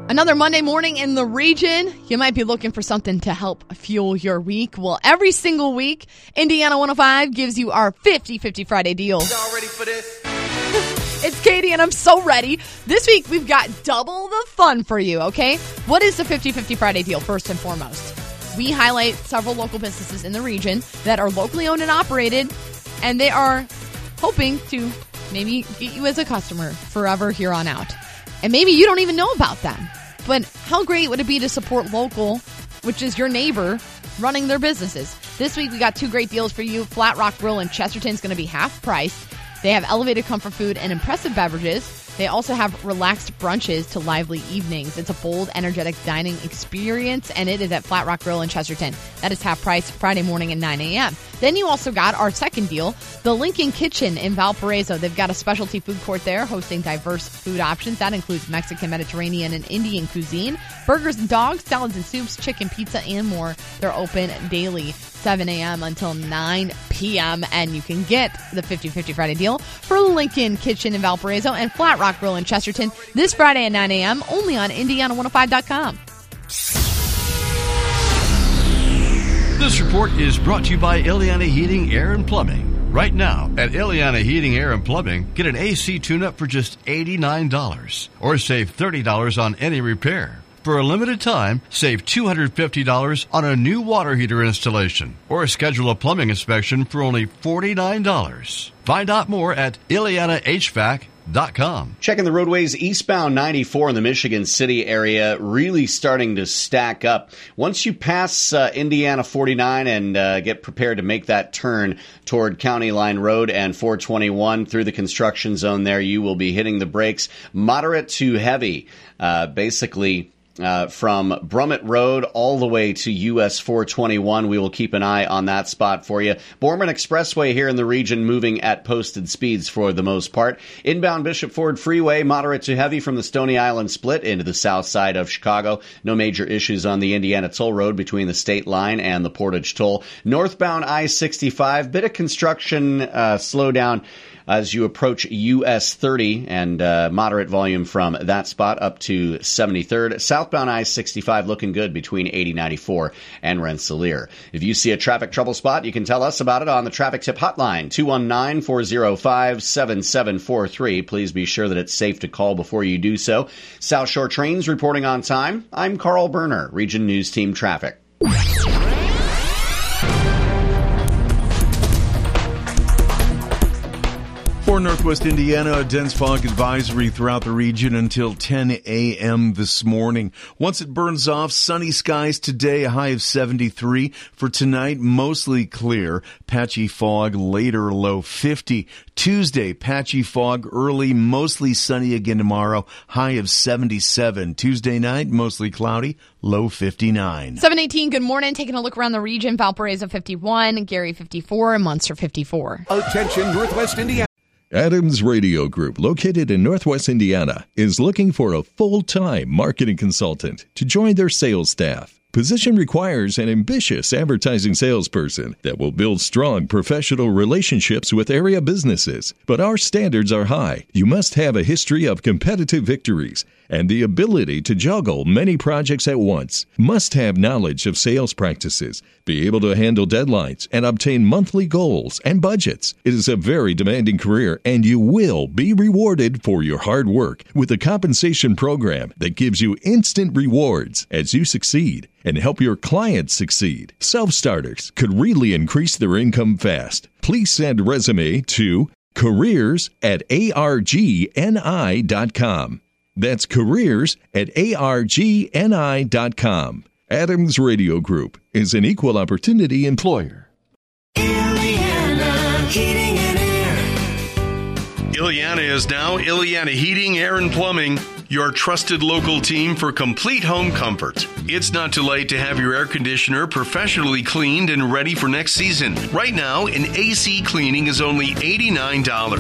Another Monday morning in the region. You might be looking for something to help fuel your week. Well, every single week, Indiana 105 gives you our 50-50 Friday deal. Y'all ready for this? It's Katie, and I'm so ready. This week, we've got double the fun for you, okay? What is the 50-50 Friday deal, first and foremost? We highlight several local businesses in the region that are locally owned and operated, and they are hoping to maybe get you as a customer forever here on out. And maybe you don't even know about them. But how great would it be to support local, which is your neighbor, running their businesses? This week, we got two great deals for you. Flat Rock Grill in Chesterton is going to be half price. They have elevated comfort food and impressive beverages. They also have relaxed brunches to lively evenings. It's a bold, energetic dining experience, and it is at Flat Rock Grill in Chesterton. That is half price Friday morning at 9 a.m. Then you also got our second deal, the Lincoln Kitchen in Valparaiso. They've got a specialty food court there hosting diverse food options. That includes Mexican, Mediterranean, and Indian cuisine, burgers and dogs, salads and soups, chicken, pizza, and more. They're open daily, 7 a.m. until 9 p.m. And you can get the 50-50 Friday deal for Lincoln Kitchen in Valparaiso and Flat Rock Grill in Chesterton this Friday at 9 a.m. only on Indiana105.com. This report is brought to you by Ileana Heating, Air, and Plumbing. Right now, at Ileana Heating, Air, and Plumbing, get an AC tune-up for just $89 or save $30 on any repair. For a limited time, save $250 on a new water heater installation or schedule a plumbing inspection for only $49. Find out more at IleanaHVAC.com. Checking the roadways, eastbound 94 in the Michigan City area really starting to stack up. Once you pass Indiana 49 and get prepared to make that turn toward County Line Road and 421 through the construction zone there, you will be hitting the brakes. Moderate to heavy, basically. From Brummett Road all the way to US 421. We will keep an eye on that spot for you. Borman Expressway here in the region moving at posted speeds for the most part. Inbound Bishop Ford Freeway, moderate to heavy from the Stony Island split into the south side of Chicago. No major issues on the Indiana Toll Road between the state line and the Portage Toll. Northbound I-65, bit of construction slowdown as you approach US 30 and moderate volume from that spot up to 73rd. Southbound I-65 looking good between 80-94 and Rensselaer. If you see a traffic trouble spot, you can tell us about it on the traffic tip hotline, 219-405-7743. Please be sure that it's safe to call before you do so. South Shore Trains reporting on time. I'm Carl Berner, Region News Team Traffic. For Northwest Indiana, a dense fog advisory throughout the region until 10 a.m. this morning. Once it burns off, sunny skies today, a high of 73. For tonight, mostly clear. Patchy fog later, low 50. Tuesday, patchy fog early, mostly sunny again tomorrow, high of 77. Tuesday night, mostly cloudy, low 59. 718, good morning. Taking a look around the region. Valparaiso 51, Gary 54, and Munster 54. Attention, Northwest Indiana. Adams Radio Group, located in Northwest Indiana, is looking for a full-time marketing consultant to join their sales staff. Position requires an ambitious advertising salesperson that will build strong professional relationships with area businesses. But our standards are high. You must have a history of competitive victories and the ability to juggle many projects at once. Must have knowledge of sales practices, be able to handle deadlines, and obtain monthly goals and budgets. It is a very demanding career, and you will be rewarded for your hard work with a compensation program that gives you instant rewards as you succeed and help your clients succeed. Self-starters could really increase their income fast. Please send a resume to careers@argni.com. That's careers@argni.com. Adams Radio Group is an equal opportunity employer. Ileana Heating and Air. Ileana is now Ileana Heating, Air, and Plumbing, your trusted local team for complete home comfort. It's not too late to have your air conditioner professionally cleaned and ready for next season. Right now, an AC cleaning is only $89.